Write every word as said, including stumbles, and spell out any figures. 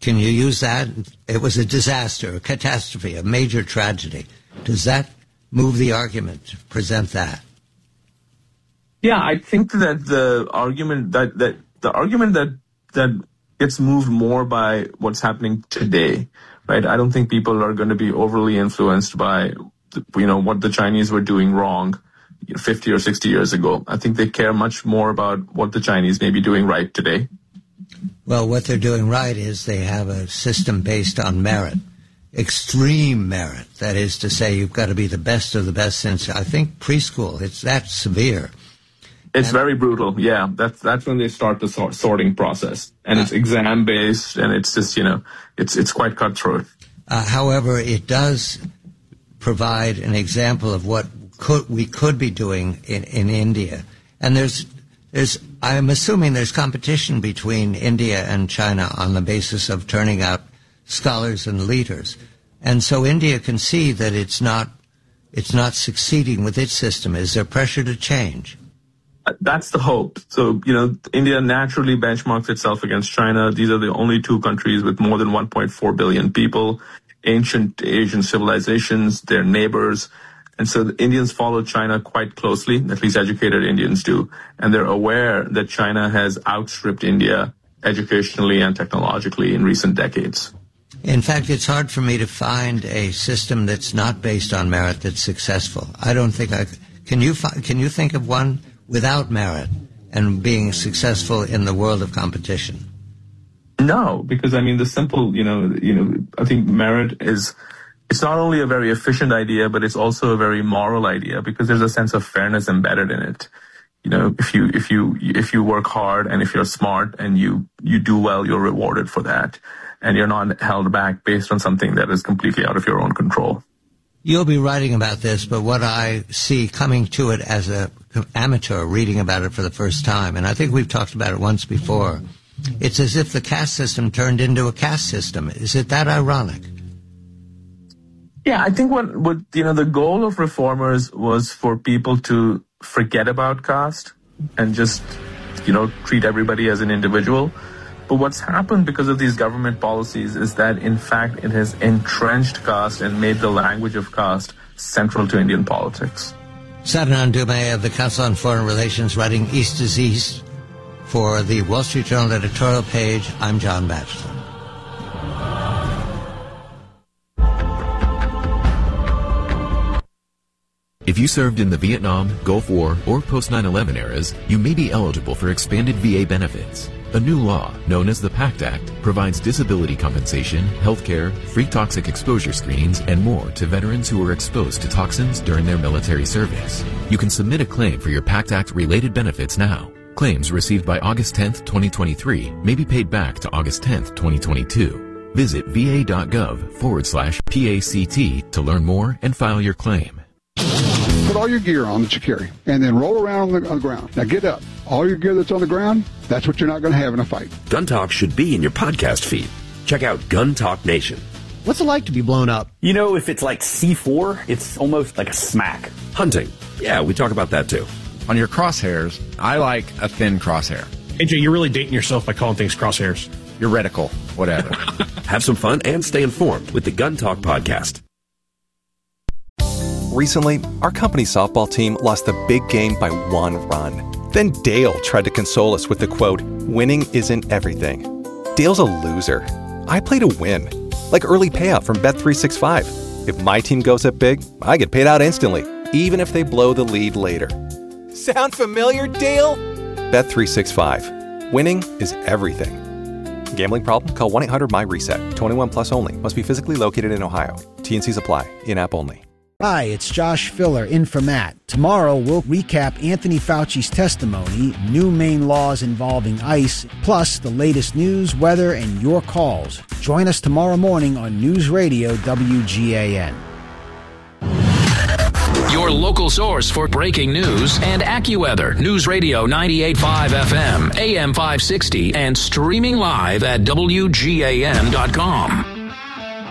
Can you use that? It was a disaster, a catastrophe, a major tragedy. Does that move the argument to present that? Yeah, I think that the argument that, that the argument that that gets moved more by what's happening today, right? I don't think people are going to be overly influenced by, you know, what the Chinese were doing wrong fifty or sixty years ago. I think they care much more about what the Chinese may be doing right today. Well, what they're doing right is they have a system based on merit, extreme merit. That is to say, you've got to be the best of the best since, I think, preschool. It's that severe. It's and, very brutal, yeah. That's that's when they start the sort, sorting process. And uh, it's exam-based, and it's just, you know, it's it's quite cutthroat. Uh, however, it does provide an example of what could we could be doing in, in India. And there's There's, I'm assuming there's competition between India and China on the basis of turning out scholars and leaders. And so India can see that it's not, it's not succeeding with its system. Is there pressure to change? That's the hope. So, you know, India naturally benchmarks itself against China. These are the only two countries with more than one point four billion people, ancient Asian civilizations, their neighbors. And so the Indians follow China quite closely, at least educated Indians do, and they're aware that China has outstripped India educationally and technologically in recent decades. In fact, it's hard for me to find a system that's not based on merit that's successful. I don't think I can. You fi- can you think of one without merit and being successful in the world of competition? No, because I mean the simple, you know, you know, I think merit is. It's not only a very efficient idea, but it's also a very moral idea because there's a sense of fairness embedded in it. You know, if you if you if you work hard and if you're smart and you you do well, you're rewarded for that, and you're not held back based on something that is completely out of your own control. You'll be writing about this, but what I see coming to it as a amateur reading about it for the first time, and I think we've talked about it once before, it's as if the caste system turned into a caste system. Is it that ironic? Yeah, I think what, what, you know, the goal of reformers was for people to forget about caste and just, you know, treat everybody as an individual. But what's happened because of these government policies is that, in fact, it has entrenched caste and made the language of caste central to Indian politics. Satyanand Dume of the Council on Foreign Relations, writing East is East for the Wall Street Journal editorial page. I'm John Batchelor. If you served in the Vietnam, Gulf War, or post nine eleven eras, you may be eligible for expanded V A benefits. A new law, known as the PACT Act, provides disability compensation, health care, free toxic exposure screenings, and more to veterans who were exposed to toxins during their military service. You can submit a claim for your PACT Act-related benefits now. Claims received by August tenth, twenty twenty-three may be paid back to August tenth, twenty twenty-two. Visit va.gov forward slash PACT to learn more and file your claim. Put all your gear on that you carry, and then roll around on the, on the ground. Now get up. All your gear that's on the ground, that's what you're not going to have in a fight. Gun Talk should be in your podcast feed. Check out Gun Talk Nation. What's it like to be blown up? You know, if it's like C four, it's almost like a smack. Hunting. Yeah, we talk about that too. On your crosshairs, I like a thin crosshair. A J, you're really dating yourself by calling things crosshairs. Your reticle, whatever. Have some fun and stay informed with the Gun Talk podcast. Recently, our company softball team lost the big game by one run. Then Dale tried to console us with the quote, "Winning isn't everything." Dale's a loser. I play to win. Like early payout from Bet three sixty-five. If my team goes up big, I get paid out instantly, even if they blow the lead later. Sound familiar, Dale? Bet three sixty-five. Winning is everything. Gambling problem? Call one eight hundred M Y reset. twenty-one plus only. Must be physically located in Ohio. T and Cs apply. In-app only. Hi, it's Josh Filler in for Matt. Tomorrow we'll recap Anthony Fauci's testimony, new Maine laws involving ICE, plus the latest news, weather, and your calls. Join us tomorrow morning on News Radio W G A N. Your local source for breaking news and AccuWeather. News Radio ninety-eight point five F M, A M five sixty, and streaming live at W G A N dot com.